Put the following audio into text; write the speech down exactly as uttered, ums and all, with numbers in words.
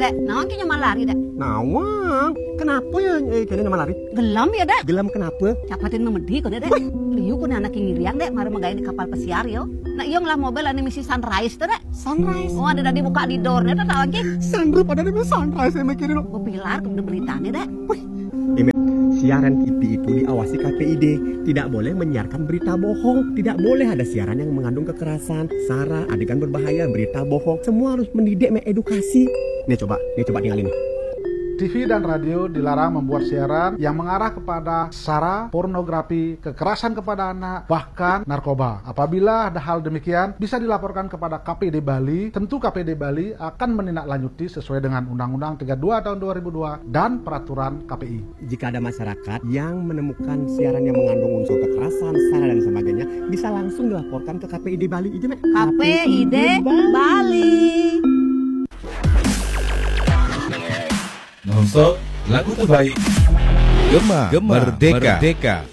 dek. Nawang ki nyaman lari dek. Nawang, kenapa ya eh, kayaknya nyaman lari? Gelam ya dek. Gelam kenapa? Capatin memedi kok dek. Liu kun anak ngiriang dek, mari magain di kapal pesiar yo. Nah iya lah mobil ane misi Sunrise tuh dek. Sunrise. Oh ada tadi buka di door dek Nawang ki. Sunroof ada di Sunrise saya mikirin lo. Gue pilar ke beritanya dek. Wih. Siaran T V itu diawasi K P I D. Tidak boleh menyiarkan berita bohong. Tidak boleh ada siaran yang mengandung kekerasan, sara, adegan berbahaya, berita bohong. Semua harus mendidik, mengedukasi. Nih coba, nih coba tinggalin nih. T V dan radio dilarang membuat siaran yang mengarah kepada sara, pornografi, kekerasan kepada anak, bahkan narkoba. Apabila ada hal demikian, bisa dilaporkan kepada K P I D Bali. Tentu K P I D Bali akan menindaklanjuti sesuai dengan Undang-Undang tiga puluh dua tahun dua ribu dua dan peraturan K P I. Jika ada masyarakat yang menemukan siaran yang mengandung unsur kekerasan, sara dan sebagainya, bisa langsung dilaporkan ke K P I D Bali. Itu, K P I D Bali. Nonstop lagu terbaik Gema, Gema Merdeka. Merdeka.